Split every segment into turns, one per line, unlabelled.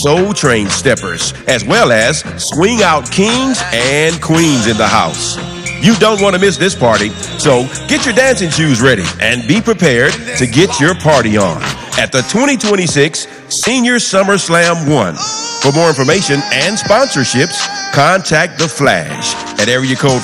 Soul Train steppers, as well as swing out kings and queens in the house. You don't want to miss this party, so get your dancing shoes ready and be prepared to get your party on at the 2026 Senior Summer Slam 1. For more information and sponsorships, contact The Flash at area code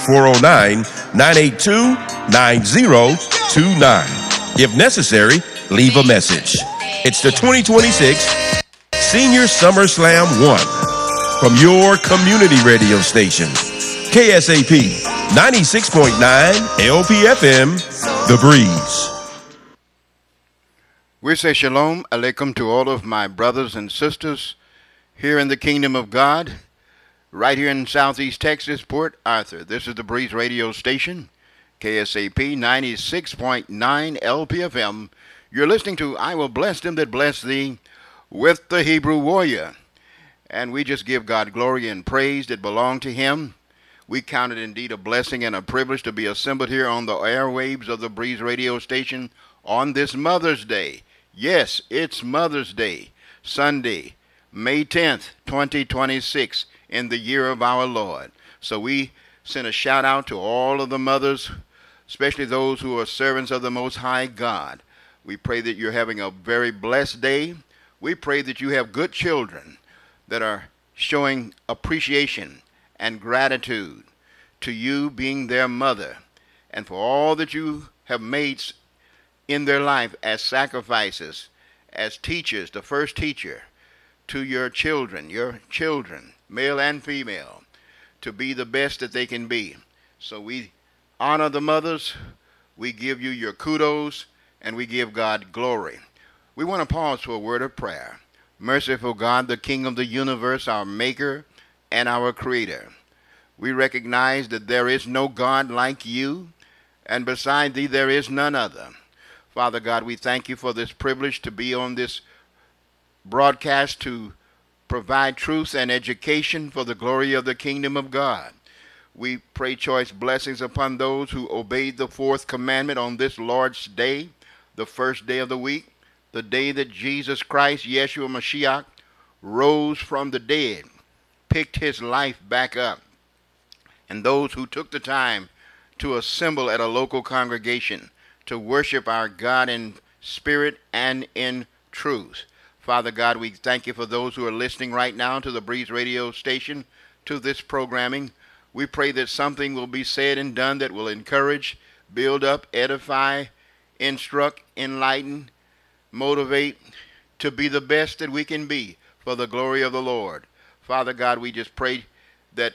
409-982-9029. If necessary, leave a message. It's the 2026 Senior Summer Slam 1 from your community radio station, KSAP 96.9 LPFM, The Breeze.
We say shalom alaikum to all of my brothers and sisters here in the kingdom of God, right here in Southeast Texas, Port Arthur. This is the Breeze radio station, KSAP 96.9 LPFM. You're listening to I Will Bless Them That Bless Thee with the Hebrew Warrior. And we just give God glory and praise that belong to him. We count it indeed a blessing and a privilege to be assembled here on the airwaves of the Breeze radio station on this Mother's Day. Yes, it's Mother's Day, Sunday, May 10th, 2026, in the year of our Lord. So we send a shout out to all of the mothers, especially those who are servants of the Most High God. We pray that you're having a very blessed day. We pray that you have good children that are showing appreciation and gratitude to you being their mother, and for all that you have made in their life as sacrifices, as teachers, the first teacher to your children, male and female, to be the best that they can be. So we honor the mothers, we give you your kudos, and we give God glory. We want to pause for a word of prayer. Merciful God, the King of the universe, our Maker and our Creator, we recognize that there is no God like you, and beside thee there is none other. Father God, we thank you for this privilege to be on this broadcast to provide truth and education for the glory of the kingdom of God. We pray choice blessings upon those who obeyed the fourth commandment on this Lord's Day, the first day of the week, the day that Jesus Christ, Yeshua Mashiach, rose from the dead, picked his life back up, and those who took the time to assemble at a local congregation to worship our God in spirit and in truth. Father God, we thank you for those who are listening right now to the Breeze radio station, to this programming. We pray that something will be said and done that will encourage, build up, edify, instruct, enlighten, motivate to be the best that we can be for the glory of the Lord. Father God, we just pray that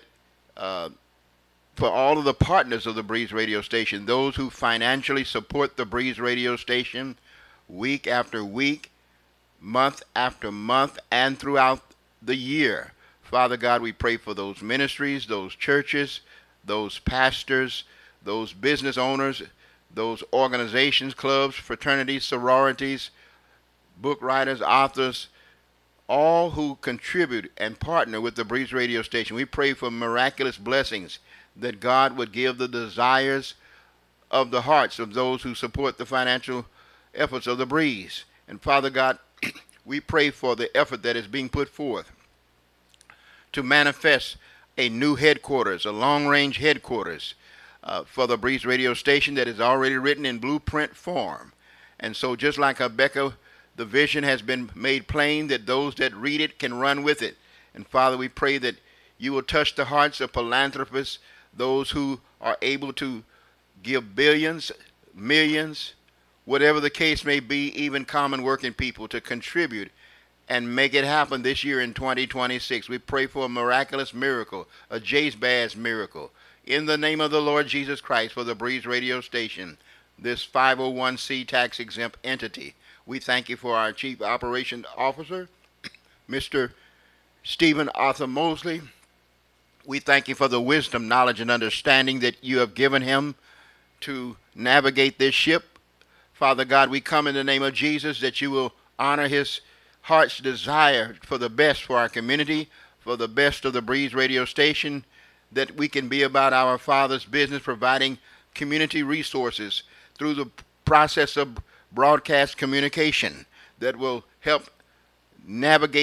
for all of the partners of the Breeze radio station, those who financially support the Breeze radio station week after week, month after month, and throughout the year. Father God, we pray for those ministries, those churches, those pastors, those business owners, those organizations, clubs, fraternities, sororities, book writers, authors, all who contribute and partner with the Breeze radio station. We pray for miraculous blessings, that God would give the desires of the hearts of those who support the financial efforts of the Breeze. And Father God, we pray for the effort that is being put forth to manifest a new headquarters, a long-range headquarters for the Breeze radio station that is already written in blueprint form. And so just like Habakkuk, the vision has been made plain that those that read it can run with it. And Father, we pray that you will touch the hearts of philanthropists, those who are able to give billions, millions, whatever the case may be, even common working people, to contribute and make it happen this year in 2026. We pray for a miraculous miracle, a Jabez miracle, in the name of the Lord Jesus Christ, for the Breeze radio station, this 501c tax-exempt entity. We thank you for our Chief Operations Officer, Mr. Stephen Arthur Mosley. We thank you for the wisdom, knowledge, and understanding that you have given him to navigate this ship. Father God, we come in the name of Jesus that you will honor his heart's desire for the best for our community, for the best of the Breeze radio station, that we can be about our Father's business, providing community resources through the process of broadcast communication that will help navigate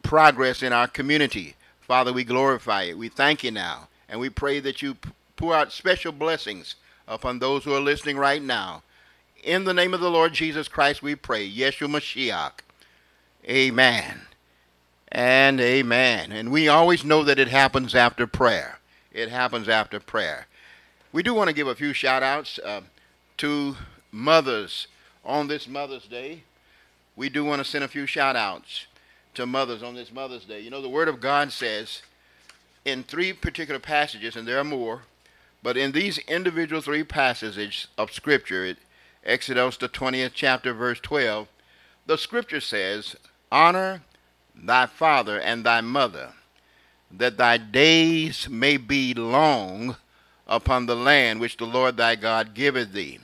progress in our community. Father, we glorify it. We thank you now. And we pray that you pour out special blessings upon those who are listening right now. In the name of the Lord Jesus Christ, we pray. Yeshua Mashiach. Amen. And amen. And we always know that it happens after prayer. It happens after prayer. We do want to give a few shout-outs to mothers on this Mother's Day. We do want to send a few shout-outs to mothers on this Mother's Day. You know, the Word of God says in 3 particular passages, and there are more, but in these individual 3 passages of Scripture, Exodus, the 20th chapter, verse 12, the Scripture says, honor thy father and thy mother, that thy days may be long upon the land which the Lord thy God giveth thee.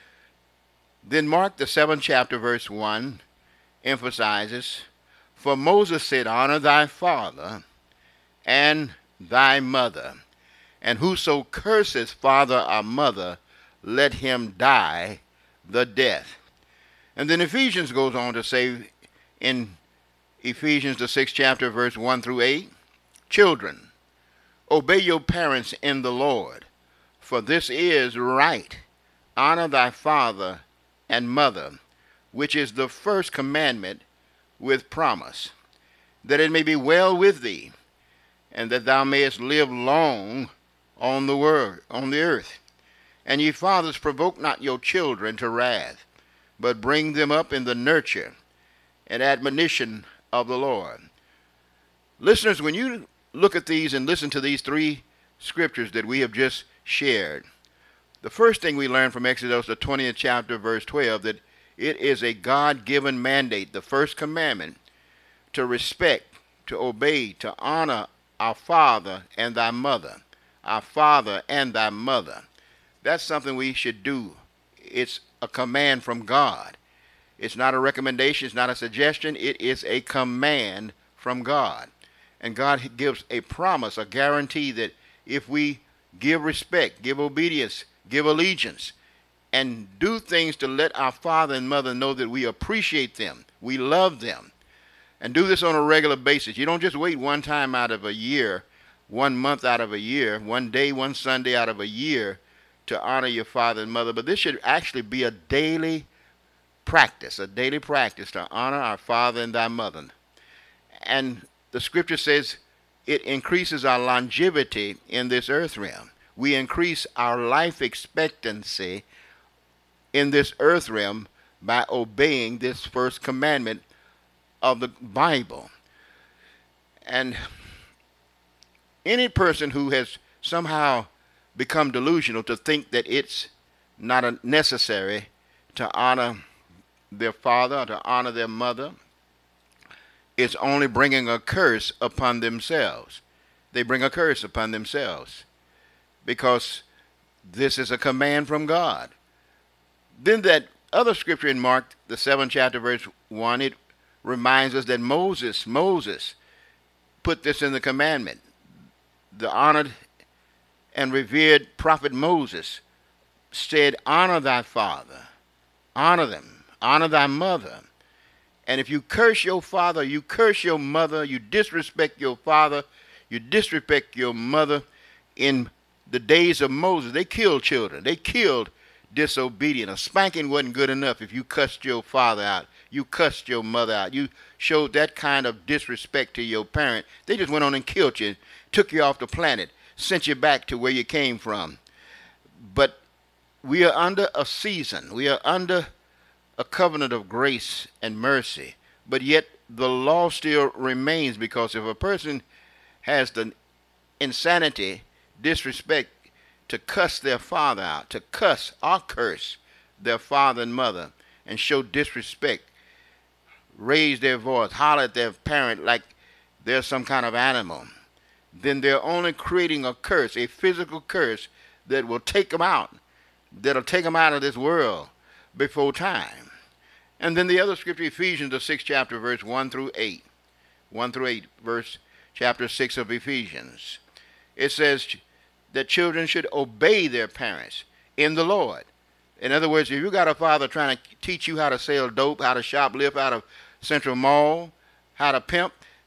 Then Mark, the 7th chapter, verse 1, emphasizes, for Moses said, honor thy father and thy mother, and whoso curseth father or mother, let him die the death. And then Ephesians goes on to say in Ephesians, the 6th chapter, verse 1 through 8, children, obey your parents in the Lord, for this is right. Honor thy father and mother, which is the first commandment with promise, that it may be well with thee, and that thou mayest live long on the earth. And ye fathers, provoke not your children to wrath, but bring them up in the nurture and admonition of the Lord. Listeners, when you look at these and listen to these 3 scriptures that we have just shared, the first thing we learn from Exodus, the 20th chapter, verse 12, that it is a God-given mandate, the first commandment, to respect, to obey, to honor our father and thy mother. Our father and thy mother. That's something we should do. It's a command from God. It's not a recommendation. It's not a suggestion. It is a command from God. And God gives a promise, a guarantee that if we give respect, give obedience, give allegiance, and do things to let our father and mother know that we appreciate them, we love them, and do this on a regular basis. You don't just wait one time out of a year, 1 month out of a year, 1 day, 1 Sunday out of a year to honor your father and mother, but this should actually be a daily practice to honor our father and thy mother. And the scripture says it increases our longevity in this earth realm. We increase our life expectancy in this earth realm by obeying this first commandment of the Bible. And any person who has somehow become delusional to think that it's not necessary to honor their father or to honor their mother is only bringing a curse upon themselves. They bring a curse upon themselves because this is a command from God. Then that other scripture in Mark, the 7th chapter, verse 1, it reminds us that Moses put this in the commandment. The honored and revered prophet Moses said, honor thy father, honor them, honor thy mother. And if you curse your father, you curse your mother, you disrespect your father, you disrespect your mother. In the days of Moses, they killed children. They killed disobedient. A spanking wasn't good enough if you cussed your father out. You cussed your mother out. You showed that kind of disrespect to your parent. They just went on and killed you, took you off the planet, sent you back to where you came from. But we are under a season. We are under a covenant of grace and mercy. But yet the law still remains, because if a person has the insanity, disrespect, to cuss their father out, to cuss or curse their father and mother, and show disrespect, raise their voice, holler at their parent like they're some kind of animal, then they're only creating a curse, a physical curse that will take them out, that'll take them out of this world before time. And then the other scripture, Ephesians, the 6th chapter, verse 1 through 8. 1 through 8, verse chapter 6 of Ephesians. It says that children should obey their parents in the Lord. In other words, if you got a father trying to teach you how to sell dope, how to shoplift out of Central Mall, how to pimp,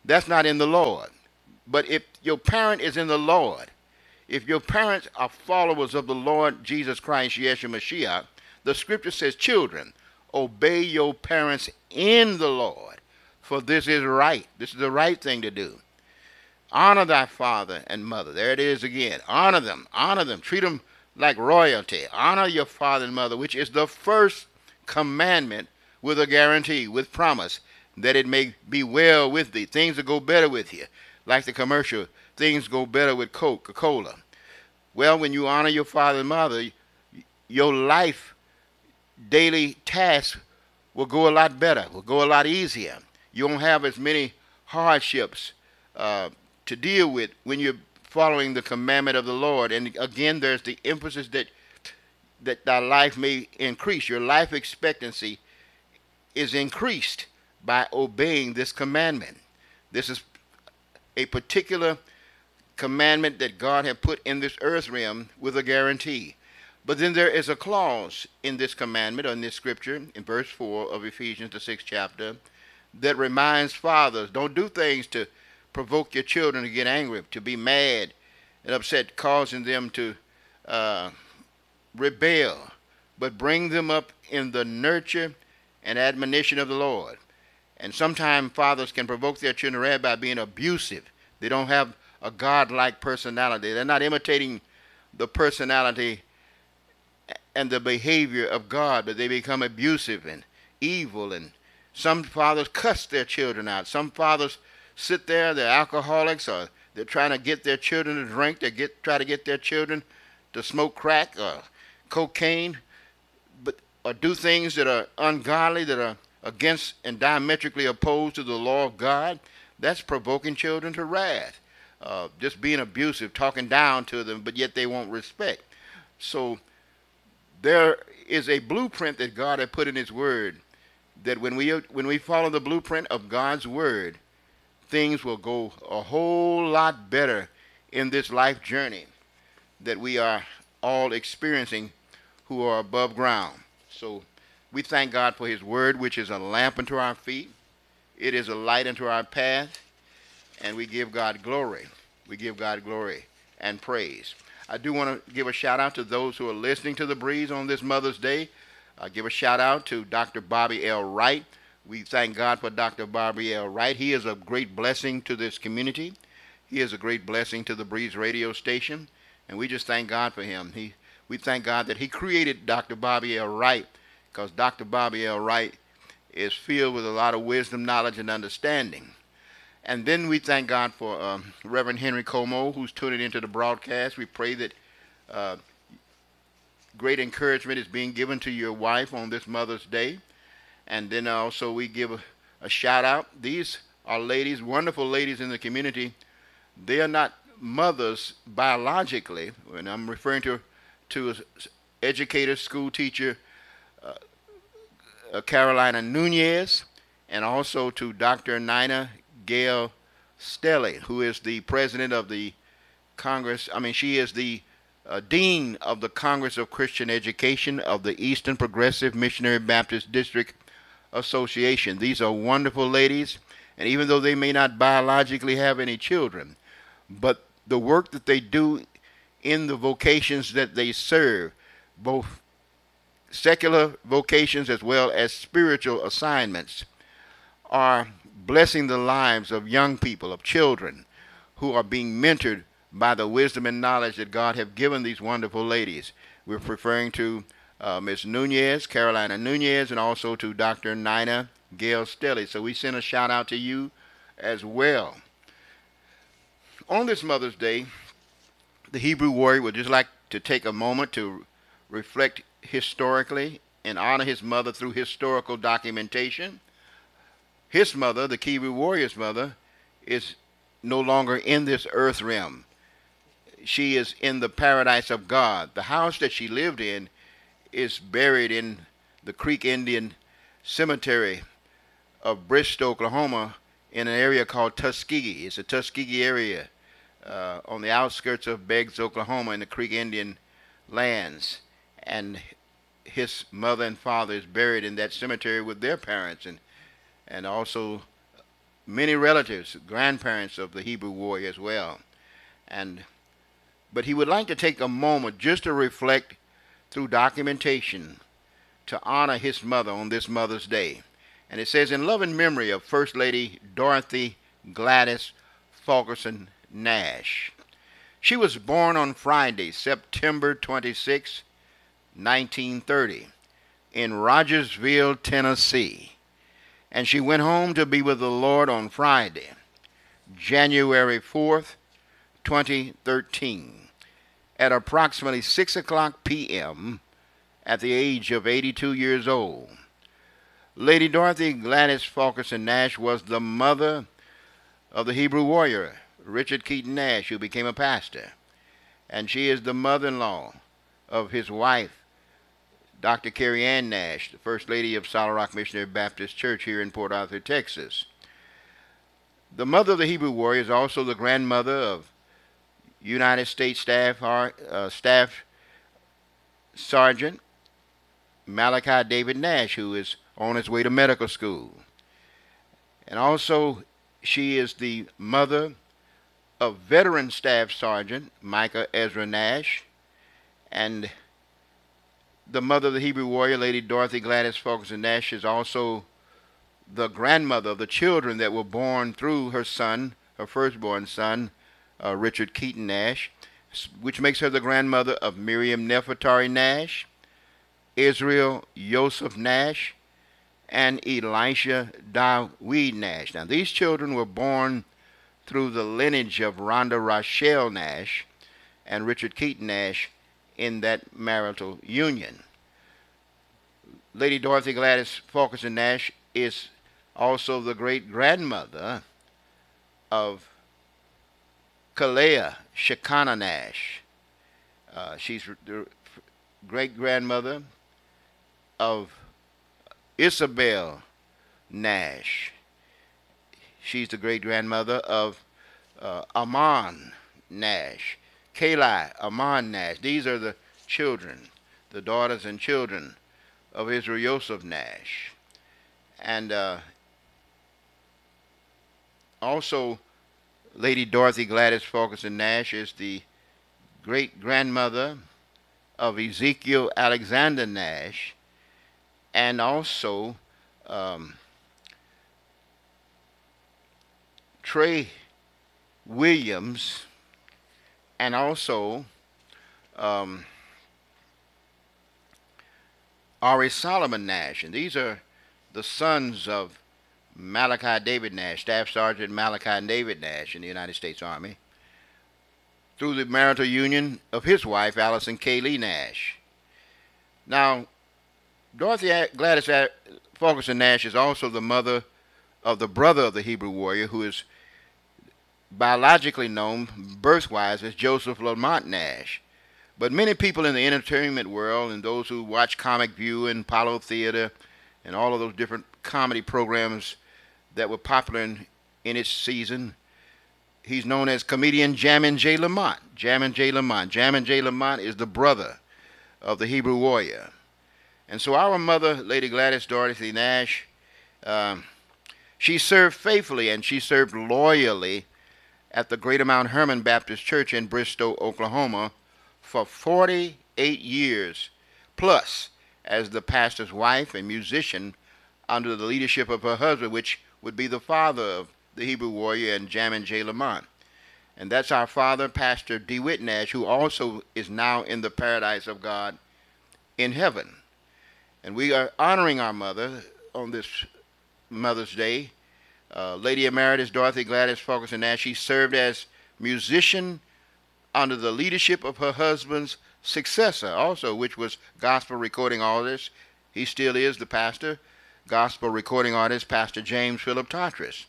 That's not in the Lord. But if your parent is in the Lord, if your parents are followers of the Lord Jesus Christ, Yeshua Mashiach, the scripture says, children, obey your parents in the Lord, for this is right. This is the right thing to do. Honor thy father and mother. There it is again. Honor them. Honor them. Treat them like royalty. Honor your father and mother, which is the first commandment with a guarantee, with promise, that it may be well with thee. Things will go better with you. Like the commercial, things go better with Coca-Cola. Well, when you honor your father and mother, your life, daily tasks will go a lot better, will go a lot easier. You won't have as many hardships to deal with when you're following the commandment of the Lord. And again, there's the emphasis that thy life may increase. Your life expectancy is increased by obeying this commandment. This is a particular commandment that God had put in this earth realm with a guarantee. But then there is a clause in this commandment, or in this scripture, in verse 4 of Ephesians, the 6th chapter, that reminds fathers, don't do things to provoke your children to get angry, to be mad and upset, causing them to rebel, but bring them up in the nurture and admonition of the Lord. And sometimes fathers can provoke their children to wrath by being abusive. They don't have a God-like personality. They're not imitating the personality and the behavior of God, but they become abusive and evil. And some fathers cuss their children out. Some fathers sit there, they're alcoholics, or they're trying to get their children to drink. They try to get their children to smoke crack or cocaine, or do things that are ungodly, that are against and diametrically opposed to the law of God. That's provoking children to wrath. Just being abusive, talking down to them, but yet they won't respect. So there is a blueprint that God had put in His Word, that when we follow the blueprint of God's Word, things will go a whole lot better in this life journey that we are all experiencing who are above ground. So we thank God for His Word, which is a lamp unto our feet. It is a light unto our path, and we give God glory. We give God glory and praise. I do want to give a shout out to those who are listening to The Breeze on this Mother's Day. Give a shout out to Dr. Bobby L. Wright. We thank God for Dr. Bobby L. Wright. He is a great blessing to this community. He is a great blessing to the Breeze radio station, and we just thank God for him. We thank God that He created Dr. Bobby L. Wright, because Dr. Bobby L. Wright is filled with a lot of wisdom, knowledge, and understanding. And then we thank God for Reverend Henry Como, who's tuning into the broadcast. We pray that great encouragement is being given to your wife on this Mother's Day. And then also we give a shout out. These are ladies, wonderful ladies in the community. They are not mothers biologically, and I'm referring to educator, school teacher Carolina Nunez, and also to Dr. Nina Gail Stelly, who is the president of the Congress. She is the dean of the Congress of Christian Education of the Eastern Progressive Missionary Baptist District Association. These are wonderful ladies, and even though they may not biologically have any children, but the work that they do in the vocations that they serve, both secular vocations as well as spiritual assignments, are blessing the lives of young people, of children who are being mentored by the wisdom and knowledge that God have given these wonderful ladies. We're referring to Ms. Nunez, Carolina Nunez, and also to Dr. Nina Gail Stelly. So we send a shout out to you as well. On this Mother's Day, the Hebrew warrior would just like to take a moment to reflect historically and honor his mother through historical documentation. His mother, the Hebrew warrior's mother, is no longer in this earth realm. She is in the paradise of God. The house that she lived in is buried in the Creek Indian Cemetery of Bristow, Oklahoma, in an area called Tuskegee. It's a Tuskegee area on the outskirts of Beggs, Oklahoma, in the Creek Indian lands. And his mother and father is buried in that cemetery with their parents, and also many relatives, grandparents of the Hebrew warrior as well. But he would like to take a moment just to reflect through documentation to honor his mother on this Mother's Day. And it says, in loving memory of First Lady Dorothy Gladys Fulkerson Nash. She was born on Friday, September 26, 1930, in Rogersville, Tennessee. And she went home to be with the Lord on Friday, January 4th, 2013, at approximately 6 o'clock p.m. at the age of 82 years old. Lady Dorothy Gladys Fulkerson Nash was the mother of the Hebrew warrior, Richard Keaton Nash, who became a pastor. And she is the mother-in-law of his wife, Dr. Carrie Ann Nash, the First Lady of Solid Rock Missionary Baptist Church here in Port Arthur, Texas. The mother of the Hebrew warrior is also the grandmother of United States Staff Sergeant Malachi David Nash, who is on his way to medical school. And also, she is the mother of veteran Staff Sergeant Micah Ezra Nash, and the mother of the Hebrew warrior, Lady Dorothy Gladys Fulkerson Nash, is also the grandmother of the children that were born through her son, her firstborn son, Richard Keaton Nash, which makes her the grandmother of Miriam Nefertari Nash, Israel Joseph Nash, and Elisha Dawid Nash. Now, these children were born through the lineage of Rhonda Rochelle Nash and Richard Keaton Nash in that marital union. Lady Dorothy Gladys Fulkerson Nash is also the great-grandmother of Kalea Shekinah Nash. She's the great-grandmother of Isabel Nash. She's the great-grandmother of Amon Nash, Kali Amon Nash. These are the children, the daughters and children of Israel Joseph Nash. And also, Lady Dorothy Gladys Fulkerson Nash is the great-grandmother of Ezekiel Alexander Nash, and also Trey Williams, and also Ari Solomon Nash. And these are the sons of Malachi David Nash, Staff Sergeant Malachi David Nash in the United States Army, through the marital union of his wife, Allison Kaylee Nash. Now, Dorothy Gladys Fulkerson Nash is also the mother of the brother of the Hebrew warrior, who is biologically known birthwise as Joseph Lamont Nash. But many people in the entertainment world and those who watch Comic View and Apollo Theater and all of those different comedy programs that were popular in its season, he's known as comedian Jammin' J. Lamont. Jammin' J. Lamont. Jammin' J. Lamont is the brother of the Hebrew warrior. And so our mother, Lady Gladys Dorothy Nash, she served faithfully and she served loyally at the Greater Mount Hermon Baptist Church in Bristow, Oklahoma, for 48 years, plus as the pastor's wife and musician under the leadership of her husband, which would be the father of the Hebrew warrior and Jammin' J. Lamont. And that's our father, Pastor DeWitt Nash, who also is now in the paradise of God in heaven. And we are honoring our mother on this Mother's Day. Lady Emeritus Dorothy Gladys Fulkerson Nash, she served as musician under the leadership of her husband's successor, also, which was gospel recording artist. He still is the pastor, gospel recording artist, Pastor James Philip Tatris,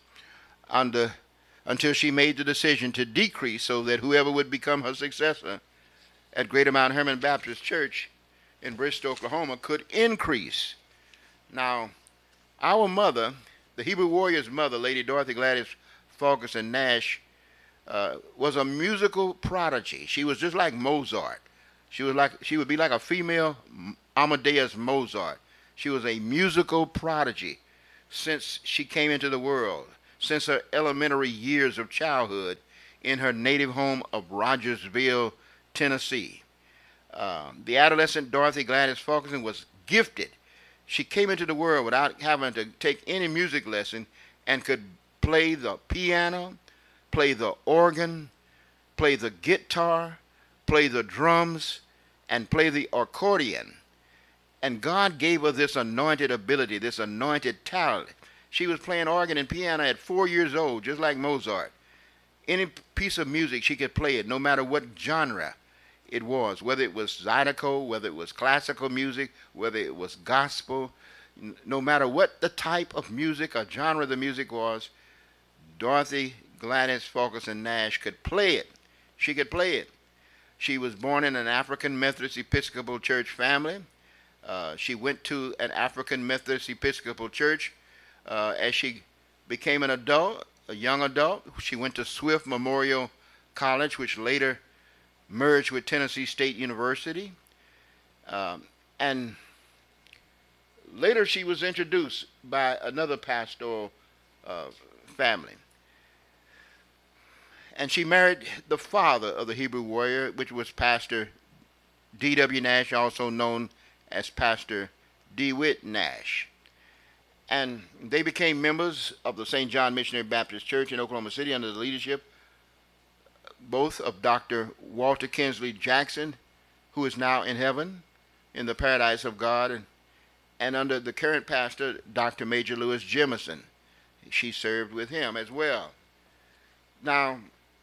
until she made the decision to decrease so that whoever would become her successor at Greater Mount Hermon Baptist Church in Bristow, Oklahoma, could increase. Now, our mother, the Hebrew warrior's mother, Lady Dorothy Gladys Fulkerson Nash, was a musical prodigy. She was just like Mozart. She would be like a female Amadeus Mozart. She was a musical prodigy since she came into the world. since her elementary years of childhood in her native home of Rogersville, Tennessee. The adolescent Dorothy Gladys Fulkerson was gifted. She came into the world without having to take any music lesson and could play the piano, play the organ, play the guitar, play the drums, and play the accordion. And God gave her this anointed ability, this anointed talent. She was playing organ and piano at 4 years old, just like Mozart. Any piece of music, she could play it, no matter what genre it was, whether it was Zydeco, whether it was classical music, whether it was gospel, no matter what the type of music or genre the music was, Dorothy Gladys Fulkerson Nash could play it. She could play it. She was born in an African Methodist Episcopal Church family. She went to an African Methodist Episcopal Church. As she became an adult, a young adult, she went to Swift Memorial College, which later merged with Tennessee State University. And later she was introduced by another pastoral family. And she married the father of the Hebrew warrior, which was Pastor D.W. Nash, also known as Pastor DeWitt Nash. And they became members of the St. John Missionary Baptist Church in Oklahoma City under the leadership both of Dr. Walter Kinsley Jackson, who is now in heaven in the paradise of God, and under the current pastor, Dr. Major Lewis Jemison. She served with him as well. Now,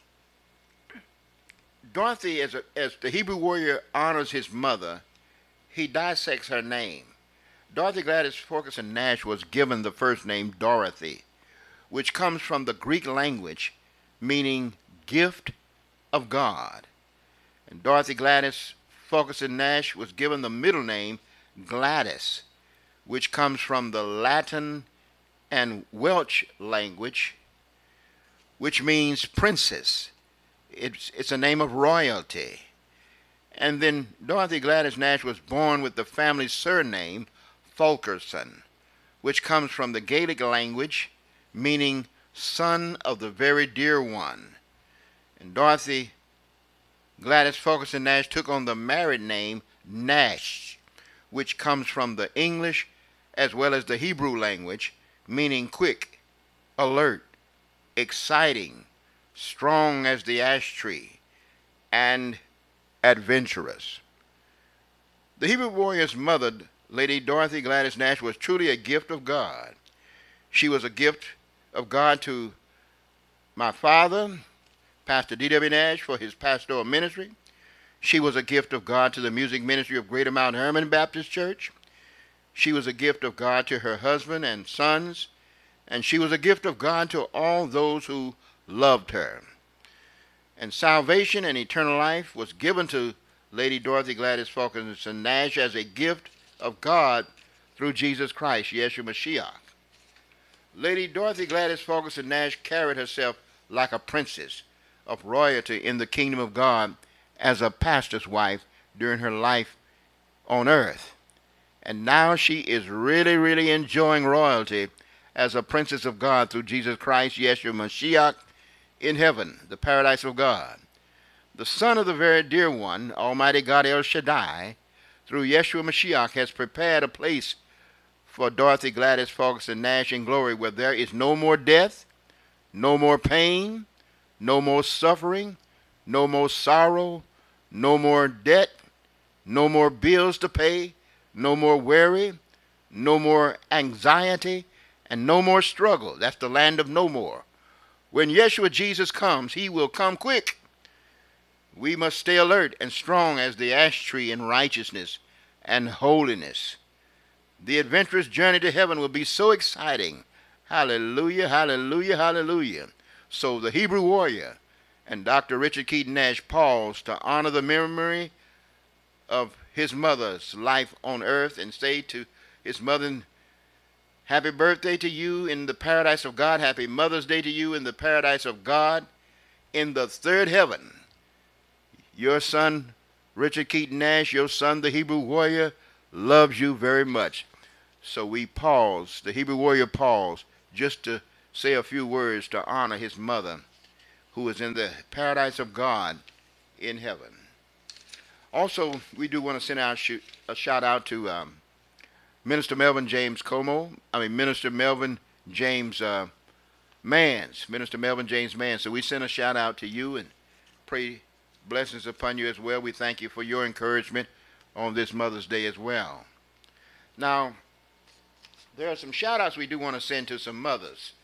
Dorothy, as the Hebrew warrior honors his mother, he dissects her name. Dorothy Gladys Fulkerson Nash was given the first name Dorothy, which comes from the Greek language meaning gift of God. And Dorothy Gladys Fulkerson Nash was given the middle name Gladys, which comes from the Latin and Welsh language, which means princess. It's a name of royalty. And then Dorothy Gladys Nash was born with the family surname Fulkerson, which comes from the Gaelic language meaning son of the very dear one. And Dorothy Gladys Fulkerson Nash took on the married name Nash, which comes from the English as well as the Hebrew language, meaning quick, alert, exciting, strong as the ash tree, and adventurous. The Hebrew warrior's mother, Lady Dorothy Gladys Nash, was truly a gift of God. She was a gift of God to my father, Pastor D.W. Nash, for his pastoral ministry. She was a gift of God to the music ministry of Greater Mount Hermon Baptist Church. She was a gift of God to her husband and sons, and she was a gift of God to all those who loved her. And salvation and eternal life was given to Lady Dorothy Gladys Fulkerson Nash as a gift of God through Jesus Christ, Yeshua Mashiach. Lady Dorothy Gladys Fulkerson Nash carried herself like a princess of royalty in the kingdom of God as a pastor's wife during her life on earth. And now she is really, really enjoying royalty as a princess of God through Jesus Christ, Yeshua Mashiach, in heaven, the paradise of God. The Son of the very dear one, Almighty God El Shaddai, through Yeshua Mashiach, has prepared a place for Dorothy Gladys Fulkerson Nash in glory, where there is no more death, no more pain, no more suffering, no more sorrow, no more debt, no more bills to pay, no more worry, no more anxiety, and no more struggle. That's the land of no more. When Yeshua Jesus comes, he will come quick. We must stay alert and strong as the ash tree in righteousness and holiness. The adventurous journey to heaven will be so exciting. Hallelujah, hallelujah, hallelujah. So the Hebrew warrior and Dr. Richard Keaton Nash paused to honor the memory of his mother's life on earth and say to his mother, happy birthday to you in the paradise of God. Happy Mother's Day to you in the paradise of God. In the third heaven, your son, Richard Keaton Nash, your son, the Hebrew warrior, loves you very much. So we pause, the Hebrew warrior paused, just to say a few words to honor his mother, who is in the paradise of God in heaven. Also, we do want to send out a shout out to Minister Melvin James Minister Melvin James Mans. Minister Melvin James Mans. So we send a shout out to you and pray blessings upon you as well. We thank you for your encouragement on this Mother's Day as well. Now, there are some shout outs we do want to send to some mothers.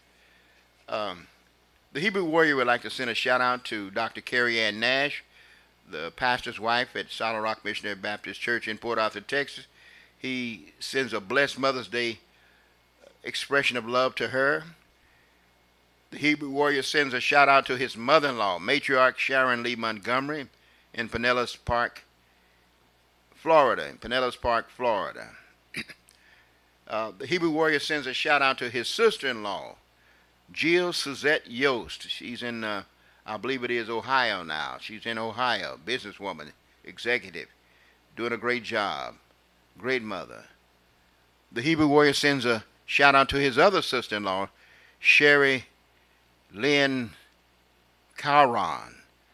The Hebrew Warrior would like to send a shout out to Dr. Carrie Ann Nash, the pastor's wife at Solid Rock Missionary Baptist Church in Port Arthur, Texas. He sends a blessed Mother's Day expression of love to her. The Hebrew Warrior sends a shout out to his mother-in-law, matriarch Sharon Lee Montgomery in Pinellas Park, Florida. The Hebrew Warrior sends a shout out to his sister-in-law, Jill Suzette Yost. She's in, I believe it is Ohio now. She's in Ohio, businesswoman, executive, doing a great job, great mother. The Hebrew Warrior sends a shout out to his other sister-in-law, Sherry Lynn Caron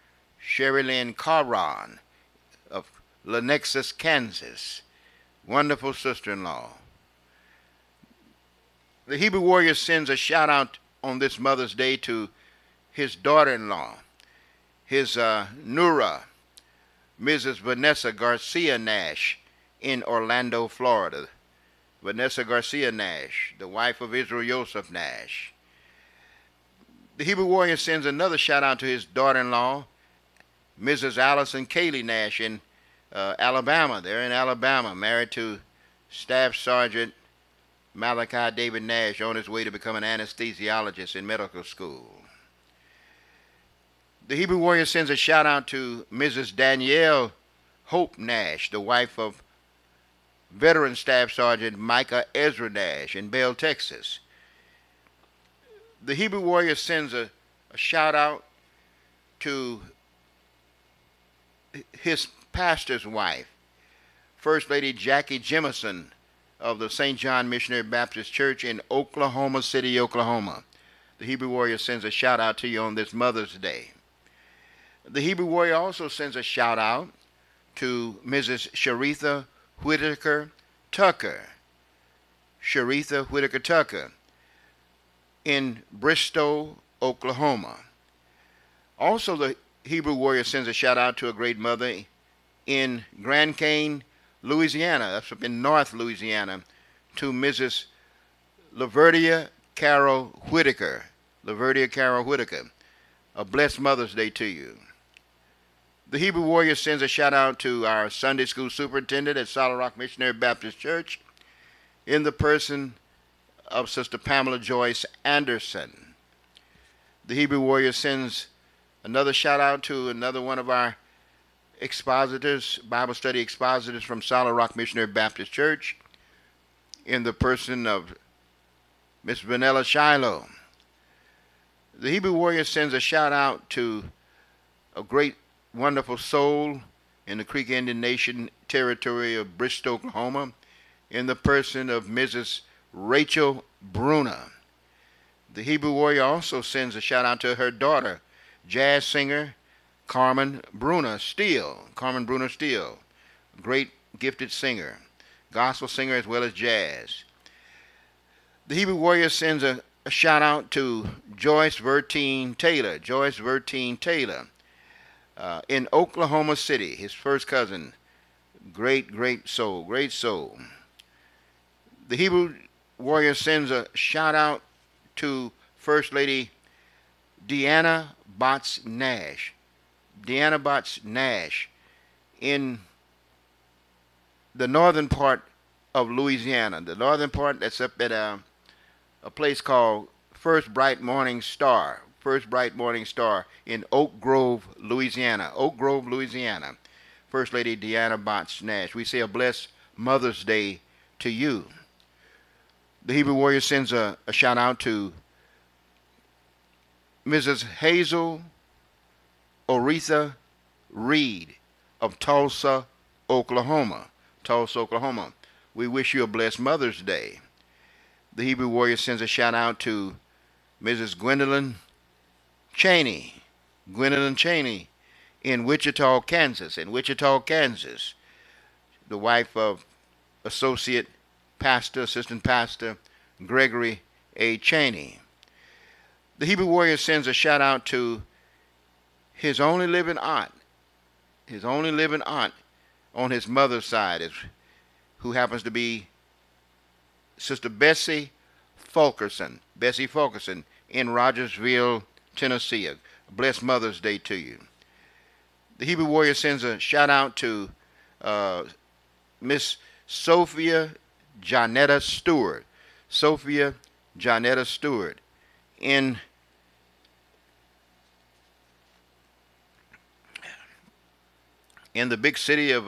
of Lenexus, Kansas. Wonderful sister-in-law. The Hebrew Warrior sends a shout out on this Mother's Day to his daughter-in-law, his Nura, Mrs. Vanessa Garcia Nash in Orlando, Florida. Vanessa Garcia Nash, the wife of Israel Joseph Nash. The Hebrew Warrior sends another shout out to his daughter-in-law, Mrs. Allison Kaylee Nash in Alabama. They're in Alabama, married to Staff Sergeant Malachi David Nash, on his way to become an anesthesiologist in medical school. The Hebrew Warrior sends a shout out to Mrs. Danielle Hope Nash, the wife of veteran Staff Sergeant Micah Ezra Nash in Bell, Texas. The Hebrew Warrior sends a shout out to his pastor's wife, First Lady Jackie Jemison of the St. John Missionary Baptist Church in Oklahoma City, Oklahoma. The Hebrew Warrior sends a shout out to you on this Mother's Day. The Hebrew Warrior also sends a shout out to Mrs. Sharitha Whitaker Tucker. Sharitha Whitaker Tucker in Bristow, Oklahoma. Also, the Hebrew Warrior sends a shout out to a great mother in Grand Cane, Louisiana. That's up in North Louisiana, to Mrs. Laverdia Carol Whitaker. Laverdia Carol Whitaker. A blessed Mother's Day to you. The Hebrew Warrior sends a shout out to our Sunday school superintendent at Solid Rock Missionary Baptist Church in the person of Sister Pamela Joyce Anderson. The Hebrew Warrior sends another shout out to another one of our expositors, Bible study expositors from Solid Rock Missionary Baptist Church in the person of Miss Vanilla Shiloh. The Hebrew Warrior sends a shout out to a great, wonderful soul in the Creek Indian Nation territory of Bristow, Oklahoma, in the person of Mrs. Rachel Bruner. The Hebrew Warrior also sends a shout out to her daughter, jazz singer Carmen Bruner Steele. Carmen Bruner Steele, great gifted singer, gospel singer as well as jazz. The Hebrew Warrior sends a shout out to Joyce Vertine Taylor. Joyce Vertine Taylor in Oklahoma City, his first cousin. Great soul, great soul. The Hebrew Warrior sends a shout out to First Lady Deanna Botts Nash. Deanna Botts Nash in the northern part of Louisiana. The northern part, that's up at a place called First Bright Morning Star. First Bright Morning Star in Oak Grove, Louisiana. Oak Grove, Louisiana. First Lady Deanna Botts Nash. We say a blessed Mother's Day to you. The Hebrew Warrior sends a shout out to Mrs. Hazel Oretha Reed of Tulsa, Oklahoma. Tulsa, Oklahoma. We wish you a blessed Mother's Day. The Hebrew Warrior sends a shout out to Mrs. Gwendolyn Cheney. Gwendolyn Cheney in Wichita, Kansas. In Wichita, Kansas. The wife of Associate Pastor, Assistant Pastor Gregory A. Cheney. The Hebrew Warrior sends a shout out to his only living aunt. His only living aunt on his mother's side, who happens to be Sister Bessie Fulkerson. Bessie Fulkerson in Rogersville, Tennessee. A blessed Mother's Day to you. The Hebrew Warrior sends a shout out to Miss Sophia Janetta Stewart. Sophia Janetta Stewart in the big city of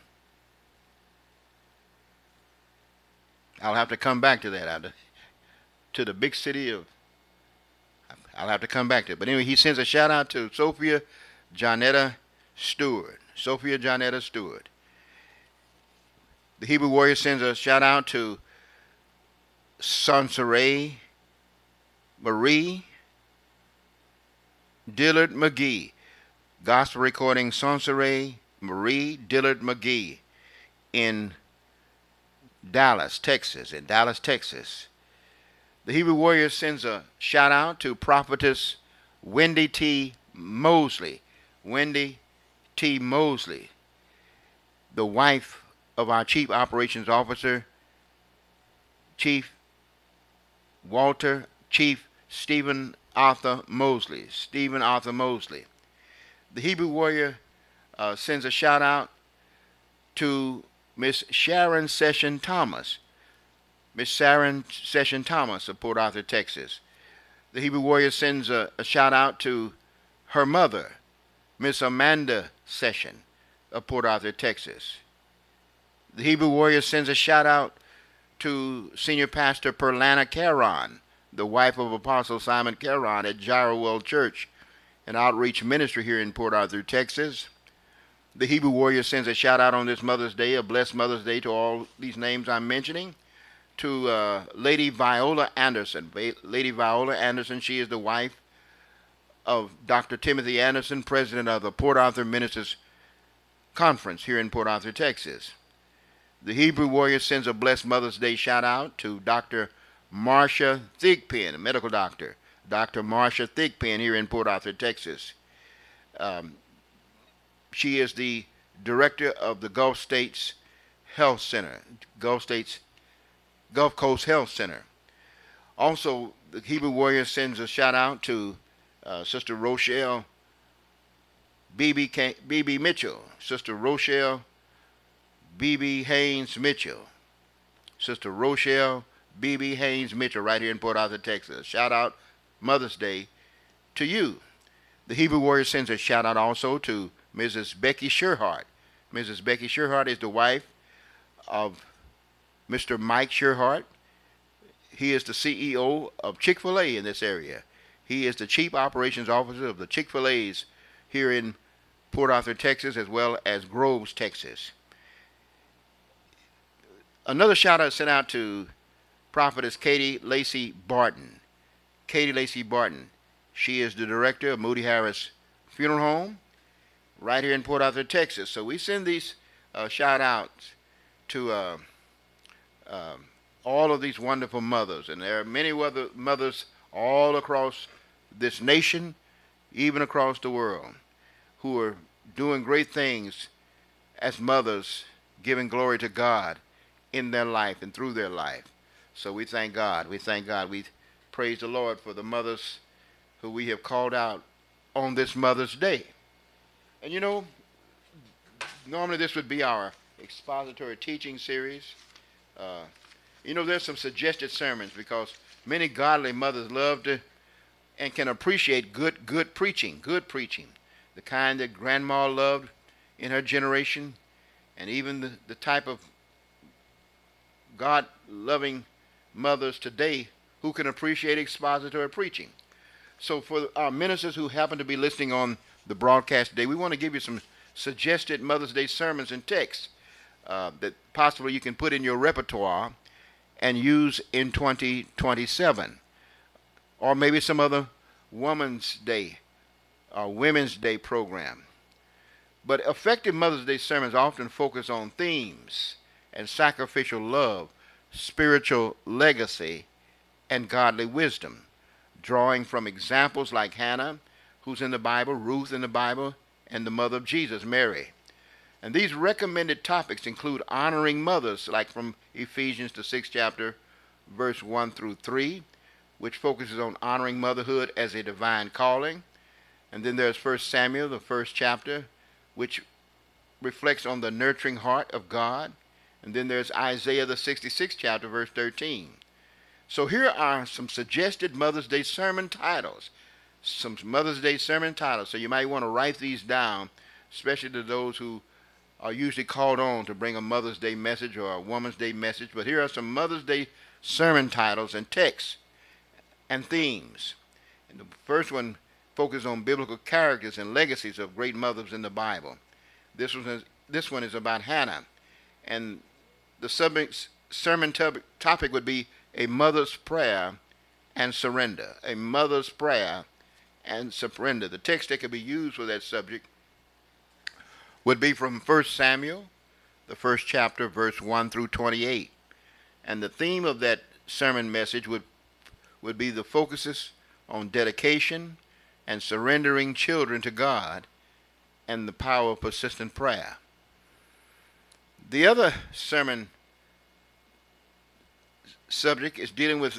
I'll have to come back to that. To the big city of I'll have to come back to it. But anyway, he sends a shout out to Sophia Janetta Stewart. Sophia Janetta Stewart. The Hebrew Warrior sends a shout out to Sansaray Marie Dillard McGee. Gospel recording Sansaray Marie Dillard McGee in Dallas, Texas. In Dallas, Texas. The Hebrew Warrior sends a shout out to Prophetess Wendy T. Mosley. Wendy T. Mosley, the wife of our Chief Operations Officer, Chief Stephen Arthur Mosley. Stephen Arthur Mosley. The Hebrew Warrior sends a shout out to Miss Sharon Session Thomas. Miss Sharon Session Thomas of Port Arthur, Texas. The Hebrew Warrior sends a shout out to her mother, Miss Amanda Session of Port Arthur, Texas. The Hebrew Warrior sends a shout out to Senior Pastor Perlana Caron, the wife of Apostle Simon Caron at Gyro World Church, an outreach ministry here in Port Arthur, Texas. The Hebrew Warrior sends a shout out on this Mother's Day, a blessed Mother's Day to all these names I'm mentioning, to Lady Viola Anderson. Lady Viola Anderson, she is the wife of Dr. Timothy Anderson, president of the Port Arthur Ministers Conference here in Port Arthur, Texas. The Hebrew Warrior sends a blessed Mother's Day shout out to Dr. Marcia Thigpen, a medical doctor. Dr. Marcia Thigpen here in Port Arthur, Texas. She is the director of the Gulf States Health Center, Gulf Coast Health Center. Also, the Hebrew Warrior sends a shout out to Sister Rochelle B.B. Mitchell. Sister Rochelle B.B. Haynes Mitchell. Sister Rochelle B.B. Haynes Mitchell right here in Port Arthur, Texas. Shout out Mother's Day to you. The Hebrew Warrior sends a shout out also to Mrs. Becky Sherhart. Mrs. Becky Sherhart is the wife of Mr. Mike Sherhart. He is the CEO of Chick-fil-A in this area. He is the Chief Operations Officer of the Chick-fil-A's here in Port Arthur, Texas, as well as Groves, Texas. Another shout out sent out to Prophetess Katie Lacey Barton. Katie Lacey Barton. She is the director of Moody Harris Funeral Home right here in Port Arthur, Texas. So we send these shout outs to all of these wonderful mothers. And there are many other mothers all across this nation, even across the world, who are doing great things as mothers, giving glory to God in their life and through their life. So we thank God. We thank God. We praise the Lord for the mothers who we have called out on this Mother's Day. And you know, normally this would be our expository teaching series. You know, there's some suggested sermons because many godly mothers love to and can appreciate good preaching, the kind that Grandma loved in her generation, and even the type of God-loving mothers today who can appreciate expository preaching. So for our ministers who happen to be listening on the broadcast today, we want to give you some suggested Mother's Day sermons and texts that possibly you can put in your repertoire and use in 2027. or maybe some other Women's Day or Women's Day program. But effective Mother's Day sermons often focus on themes and sacrificial love, spiritual legacy, and godly wisdom, drawing from examples like Hannah, who's in the Bible, Ruth in the Bible, and the mother of Jesus, Mary. And these recommended topics include honoring mothers, like from Ephesians, the 6th chapter, verse 1 through 3, which focuses on honoring motherhood as a divine calling. And then there's 1 Samuel, the 1st chapter, which reflects on the nurturing heart of God. And then there's Isaiah, the 66th chapter, verse 13. So here are some suggested Mother's Day sermon titles. Some Mother's Day sermon titles. So you might want to write these down, especially to those who are usually called on to bring a Mother's Day message or a Woman's Day message. But here are some Mother's Day sermon titles and texts and themes. And the first one focuses on biblical characters and legacies of great mothers in the Bible. This one is about Hannah. And the sermon topic would be a mother's prayer and surrender. A mother's prayer and surrender. The text that could be used for that subject would be from 1 Samuel, the 1st chapter, verse 1 through 28. And the theme of that sermon message would be the focuses on dedication and surrendering children to God and the power of persistent prayer. The other sermon subject is dealing with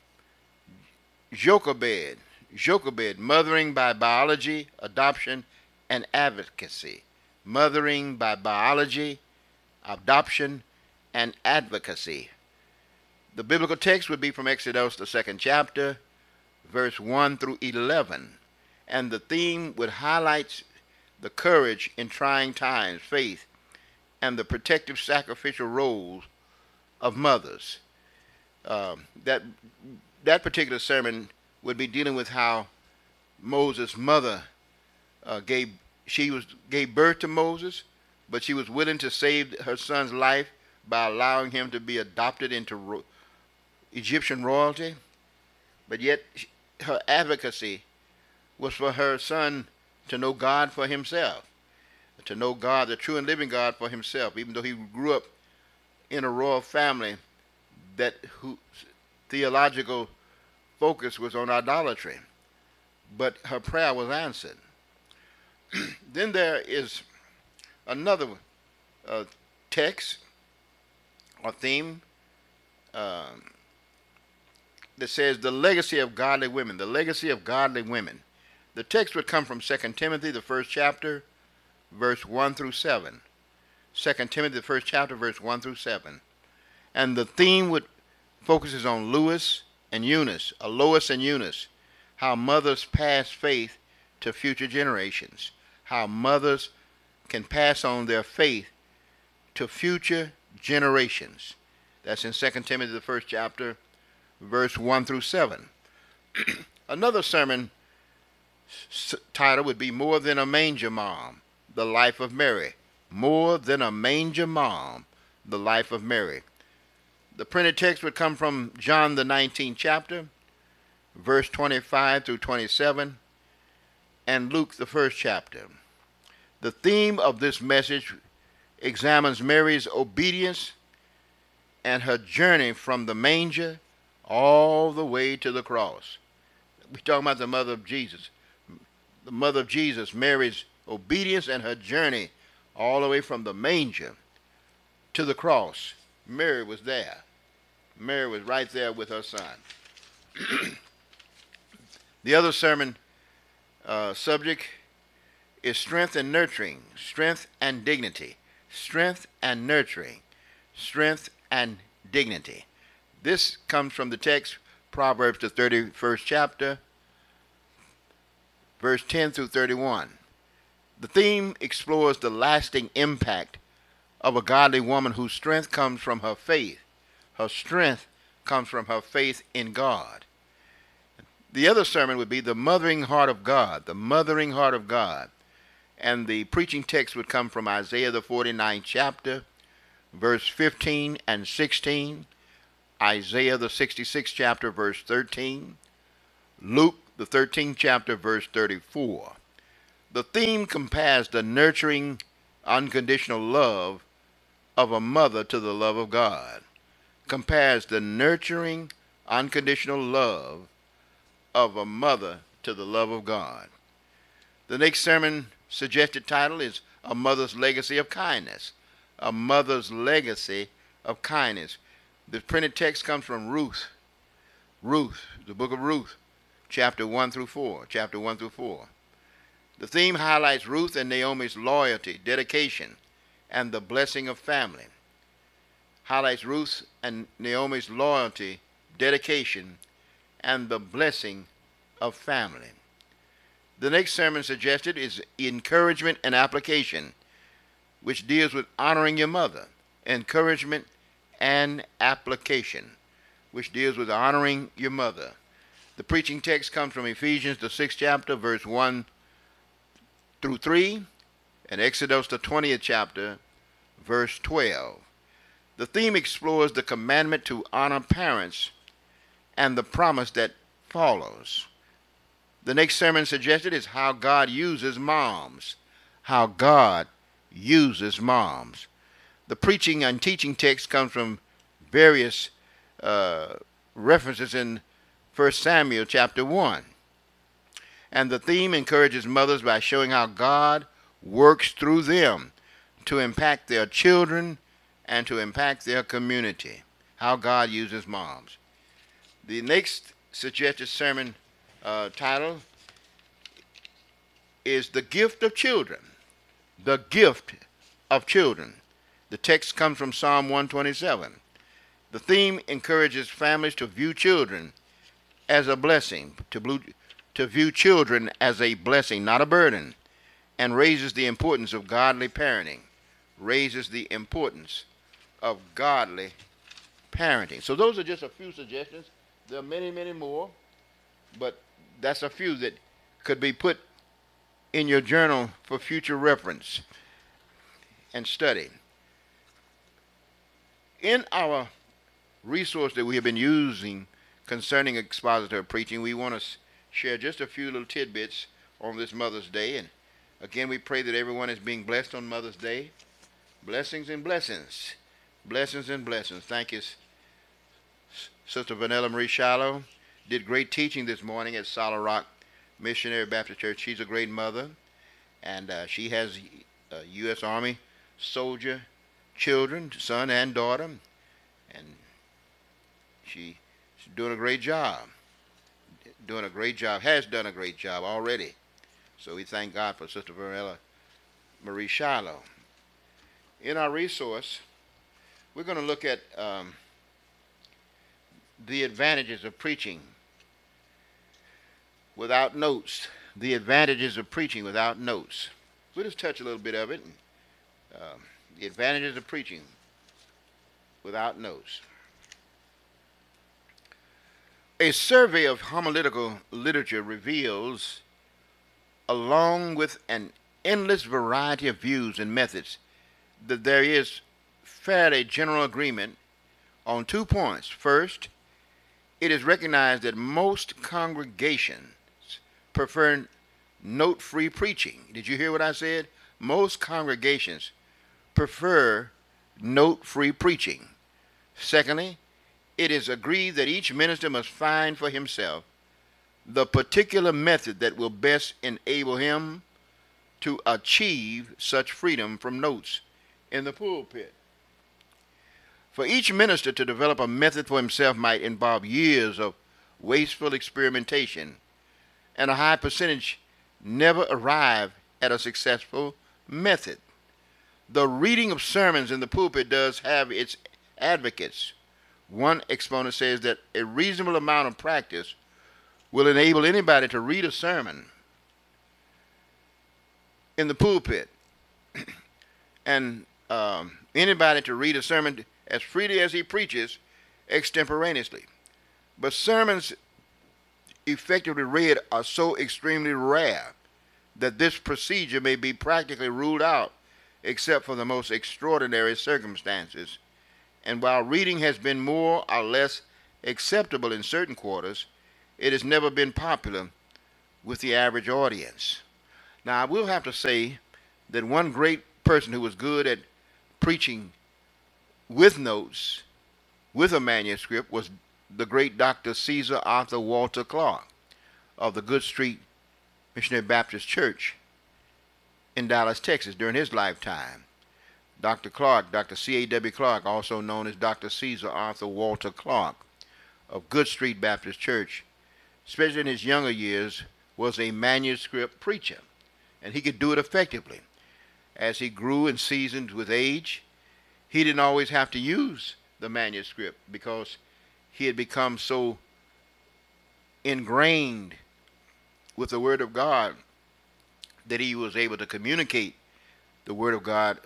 Jochebed, mothering by biology, adoption, and advocacy. Mothering by biology, adoption, and advocacy. The biblical text would be from Exodus, the 2nd chapter, verse 1 through 11. And the theme would highlight the courage in trying times, faith, and the protective sacrificial roles of mothers. That particular sermon would be dealing with how Moses' mother gave birth to Moses, but she was willing to save her son's life by allowing him to be adopted into Egyptian royalty. But yet her advocacy was for her son to know God for himself, to know God, the true and living God, for himself, even though he grew up in a royal family whose theological focus was on idolatry. But her prayer was answered. Then there is another text or theme that says the legacy of godly women. The legacy of godly women. The text would come from 2 Timothy, the 1st chapter, verse 1 through 7. 2 Timothy, the 1st chapter, verse 1 through 7. And the theme focuses on Lois and Eunice, how mothers pass faith to future generations, how mothers can pass on their faith to future generations. That's in 2 Timothy, the 1st chapter, verse 1 through 7. Another sermon title would be More Than a Manger Mom, the Life of Mary. More Than a Manger Mom, the Life of Mary. The printed text would come from John, the 19th chapter, verse 25 through 27, and Luke, the 1st chapter. The theme of this message examines Mary's obedience and her journey from the manger all the way to the cross. We're talking about the mother of Jesus. The mother of Jesus, Mary's obedience and her journey all the way from the manger to the cross. Mary was there. Mary was right there with her son. The other sermon subject is strength and nurturing, strength and dignity, strength and nurturing, strength and dignity. This comes from the text, Proverbs, the 31st chapter, verse 10 through 31. The theme explores the lasting impact of a godly woman whose strength comes from her faith. Her strength comes from her faith in God. The other sermon would be the mothering heart of God, the mothering heart of God. And the preaching text would come from Isaiah, the 49th chapter, verse 15 and 16, Isaiah, the 66th chapter, verse 13, Luke, the 13th chapter, verse 34. The theme compares the nurturing, unconditional love of a mother to the love of God. Compares the nurturing, unconditional love of a mother to the love of God. The next sermon suggested title is A Mother's Legacy of Kindness. A Mother's Legacy of Kindness. The printed text comes from Ruth, the book of Ruth, chapter 1 through 4. Chapter 1 through 4. The theme highlights Ruth and Naomi's loyalty, dedication, and the blessing of family. Highlights Ruth and Naomi's loyalty, dedication, and the blessing of family. The next sermon suggested is encouragement and application, which deals with honoring your mother. Encouragement and application, which deals with honoring your mother. The preaching text comes from Ephesians, the 6th chapter, verse 1 through 3, and Exodus, the 20th chapter, verse 12. The theme explores the commandment to honor parents and the promise that follows. The next sermon suggested is how God uses moms. How God uses moms. The preaching and teaching text comes from various references in 1 Samuel chapter 1. And the theme encourages mothers by showing how God works through them to impact their children and to impact their community. How God uses moms. The next suggested sermon title is The Gift of Children. The Gift of Children. The text comes from Psalm 127. The theme encourages families to view children as a blessing, to view children as a blessing, not a burden, and raises the importance of godly parenting. Raises the importance of godly parenting. So those are just a few suggestions. There are many, many more, but that's a few that could be put in your journal for future reference and study. In our resource that we have been using concerning expository preaching, we want to share just a few little tidbits on this Mother's Day. And again, we pray that everyone is being blessed on Mother's Day. Blessings and blessings. Blessings and blessings. Thank you, Sister Vanilla Marie Shiloh. Did great teaching this morning at Solid Rock Missionary Baptist Church. She's a great mother, and she has U.S. Army soldier children, son and daughter, and she's doing a great job. Has done a great job already. So we thank God for Sister Vanilla Marie Shiloh. In our resource, we're going to look at the advantages of preaching without notes. The advantages of preaching without notes. We'll just touch a little bit of it. The advantages of preaching without notes. A survey of homiletical literature reveals, along with an endless variety of views and methods, that there is fairly general agreement on 2 points. First, it is recognized that most congregations prefer note-free preaching. Did you hear what I said? Most congregations prefer note-free preaching. Secondly, it is agreed that each minister must find for himself the particular method that will best enable him to achieve such freedom from notes in the pulpit. For each minister to develop a method for himself might involve years of wasteful experimentation, and a high percentage never arrive at a successful method. The reading of sermons in the pulpit does have its advocates. One exponent says that a reasonable amount of practice will enable anybody to read a sermon in the pulpit and anybody to read a sermon as freely as he preaches extemporaneously. But sermons effectively read are so extremely rare that this procedure may be practically ruled out except for the most extraordinary circumstances. And while reading has been more or less acceptable in certain quarters, it has never been popular with the average audience. Now, I will have to say that one great person who was good at preaching with notes, with a manuscript, was the great Dr. Caesar Arthur Walter Clark of the Good Street Missionary Baptist Church in Dallas, Texas, during his lifetime. Dr. Clark, Dr. C.A.W. Clark, also known as Dr. Caesar Arthur Walter Clark of Good Street Baptist Church, especially in his younger years, was a manuscript preacher, and he could do it effectively. As he grew and seasoned with age, he didn't always have to use the manuscript because he had become so ingrained with the Word of God that he was able to communicate the Word of God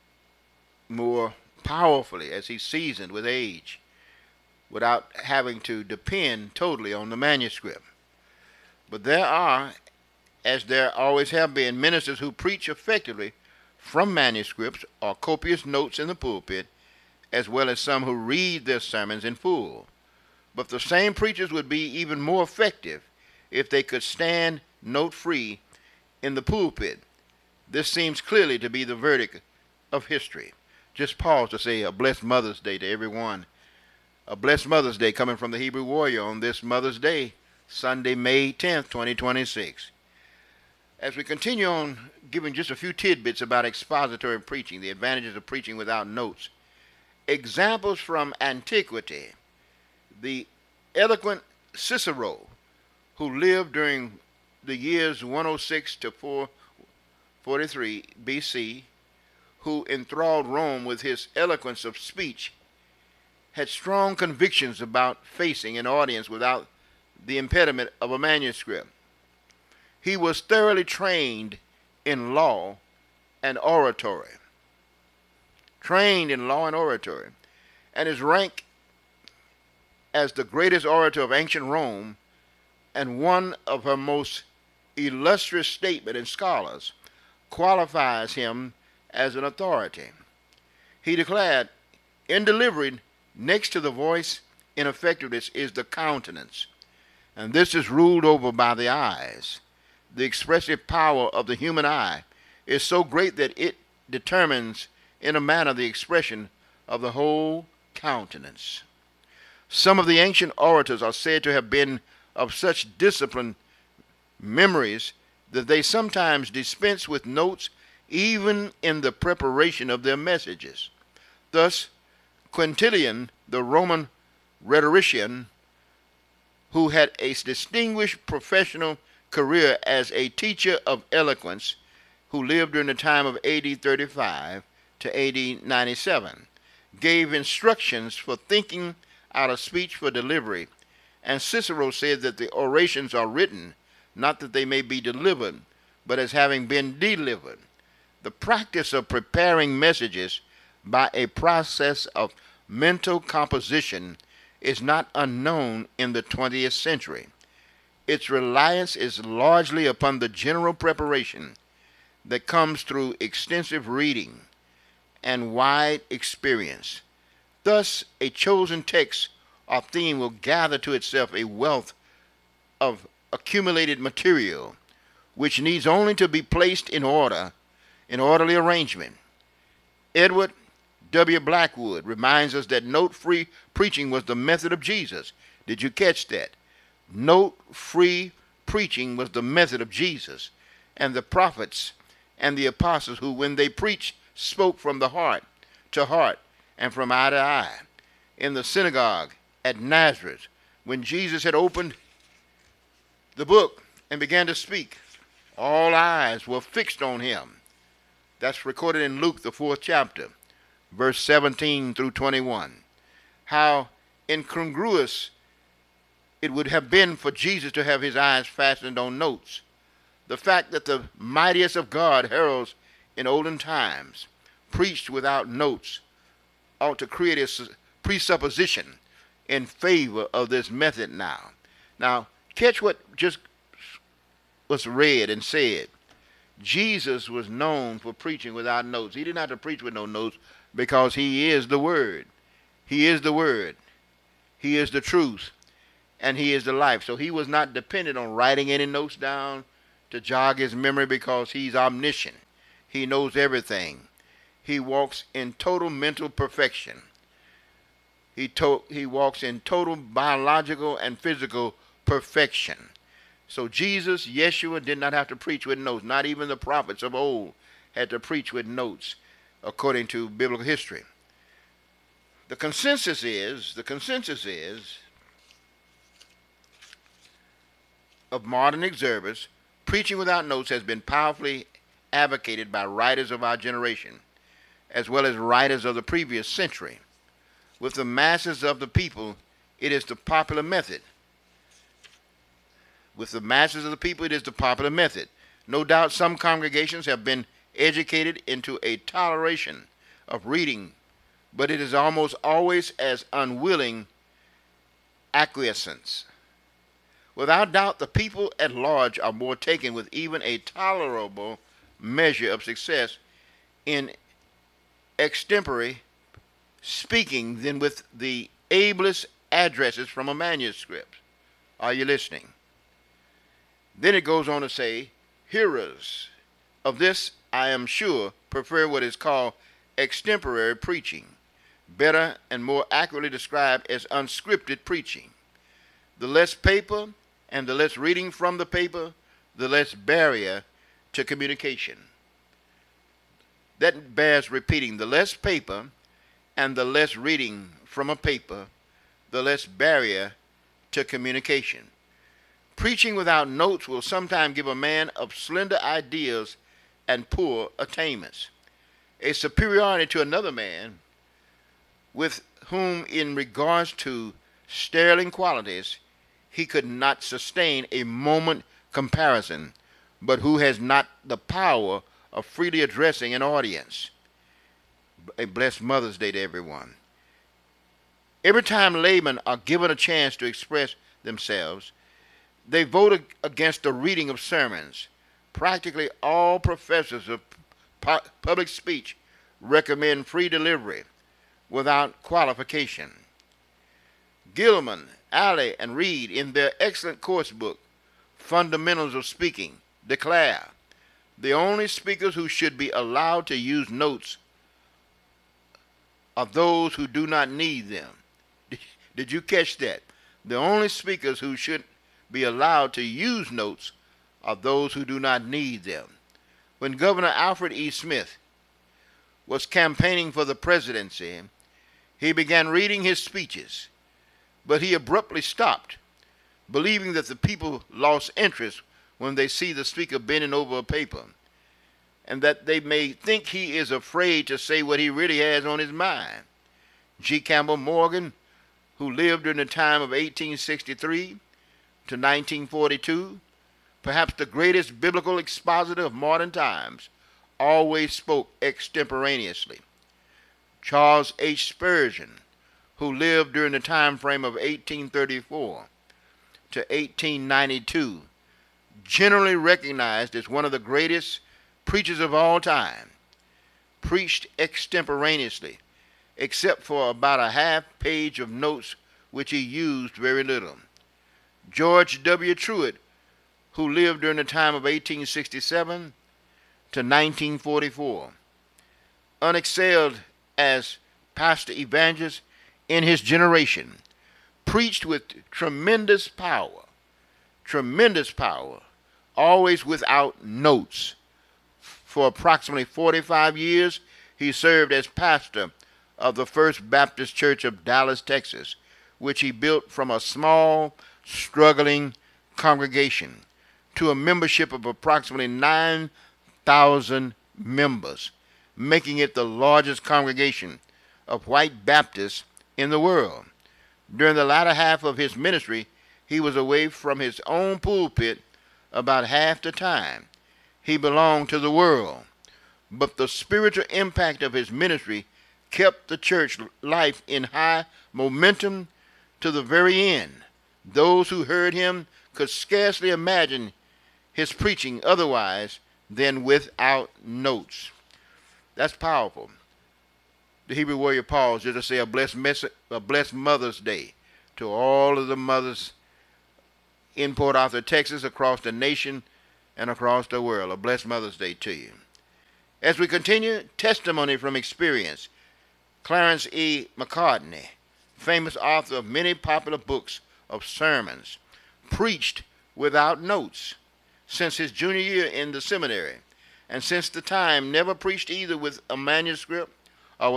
more powerfully as he seasoned with age without having to depend totally on the manuscript. But there are, as there always have been, ministers who preach effectively from manuscripts or copious notes in the pulpit, as well as some who read their sermons in full. But the same preachers would be even more effective if they could stand note-free in the pulpit. This seems clearly to be the verdict of history. Just pause to say a blessed Mother's Day to everyone. A blessed Mother's Day coming from the Hebrew Warrior on this Mother's Day, Sunday, May 10th, 2026. As we continue on giving just a few tidbits about expository preaching, the advantages of preaching without notes, examples from antiquity, the eloquent Cicero, who lived during the years 106 to 443 BC, who enthralled Rome with his eloquence of speech, had strong convictions about facing an audience without the impediment of a manuscript. He was thoroughly trained in law and oratory. And his rank as the greatest orator of ancient Rome and one of her most illustrious statesmen and scholars qualifies him as an authority. He declared, in delivery, next to the voice in effectiveness is the countenance, and this is ruled over by the eyes. The expressive power of the human eye is so great that it determines in a manner the expression of the whole countenance. Some of the ancient orators are said to have been of such disciplined memories that they sometimes dispense with notes even in the preparation of their messages. Thus, Quintilian, the Roman rhetorician, who had a distinguished professional career as a teacher of eloquence, who lived during the time of AD 35 to AD 97, gave instructions for thinking out a speech for delivery, and Cicero said that the orations are written, not that they may be delivered, but as having been delivered. The practice of preparing messages by a process of mental composition is not unknown in the 20th century. Its reliance is largely upon the general preparation that comes through extensive reading and wide experience. Thus, a chosen text or theme will gather to itself a wealth of accumulated material which needs only to be placed in order, in orderly arrangement. Edward W. Blackwood reminds us that note-free preaching was the method of Jesus. Did you catch that? Note-free preaching was the method of Jesus and the prophets and the apostles who, when they preached, spoke from the heart to heart and from eye to eye. In the synagogue at Nazareth, when Jesus had opened the book and began to speak, all eyes were fixed on him. That's recorded in Luke, the 4th chapter, verse 17 through 21. How incongruous it would have been for Jesus to have his eyes fastened on notes. The fact that the mightiest of God heralds in olden times preached without notes ought to create a presupposition in favor of this method now. Now, catch what just was read and said. Jesus was known for preaching without notes. He didn't have to preach with no notes because he is the Word. He is the Word. He is the truth. and he is the life. So he was not dependent on writing any notes down to jog his memory because he's omniscient. He knows everything. He walks in total mental perfection. He walks in total biological and physical perfection. So Jesus, Yeshua, did not have to preach with notes. Not even the prophets of old had to preach with notes, according to biblical history. The consensus is of modern observers, preaching without notes has been powerfully advocated by writers of our generation, as well as writers of the previous century. With the masses of the people, it is the popular method. With the masses of the people, it is the popular method. No doubt some congregations have been educated into a toleration of reading, but it is almost always as unwilling acquiescence. Without doubt, the people at large are more taken with even a tolerable measure of success in extempore speaking than with the ablest addresses from a manuscript. Are you listening? Then it goes on to say, hearers of this, I am sure, prefer what is called extemporary preaching, better and more accurately described as unscripted preaching. The less paper and the less reading from the paper, the less barrier to communication. That bears repeating. The less paper and the less reading from a paper, the less barrier to communication. Preaching without notes will sometimes give a man of slender ideas and poor attainments a superiority to another man with whom, in regards to sterling qualities, he could not sustain a moment comparison, but who has not the power of freely addressing an audience. A blessed Mother's Day to everyone. Every time laymen are given a chance to express themselves, they vote against the reading of sermons. Practically all professors of public speech recommend free delivery without qualification. Gilman, Alley, and Reed, in their excellent course book, Fundamentals of Speaking, declare the only speakers who should be allowed to use notes are those who do not need them. Did you catch that? The only speakers who should be allowed to use notes are those who do not need them. When Governor Alfred E. Smith was campaigning for the presidency, he began reading his speeches, but he abruptly stopped, believing that the people lost interest when they see the speaker bending over a paper, and that they may think he is afraid to say what he really has on his mind. G. Campbell Morgan, who lived during the time of 1863 to 1942, perhaps the greatest biblical expositor of modern times, always spoke extemporaneously. Charles H. Spurgeon, who lived during the time frame of 1834 to 1892, generally recognized as one of the greatest preachers of all time, preached extemporaneously, except for about a half page of notes which he used very little. George W. Truett, who lived during the time of 1867 to 1944, unexcelled as pastor evangelist in his generation, preached with tremendous power, always without notes. For approximately 45 years, he served as pastor of the First Baptist Church of Dallas, Texas, which he built from a small, struggling congregation to a membership of approximately 9,000 members, making it the largest congregation of white Baptists in the world. During the latter half of his ministry, he was away from his own pulpit about half the time. He belonged to the world, but the spiritual impact of his ministry kept the church life in high momentum to the very end. Those who heard him could scarcely imagine his preaching otherwise than without notes. That's powerful. The Hebrew warrior Paul just to say a blessed Mother's Day to all of the mothers in Port Arthur, Texas, across the nation and across the world. A blessed Mother's Day to you. As we continue, testimony from experience. Clarence E. McCartney, famous author of many popular books of sermons, preached without notes since his junior year in the seminary, and since the time never preached either with a manuscript